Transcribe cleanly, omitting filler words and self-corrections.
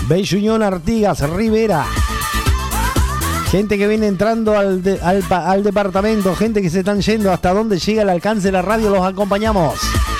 Belluñón, Artigas, Rivera. Gente que viene entrando al departamento, gente que se están yendo. Hasta donde llega el alcance de la radio, los acompañamos.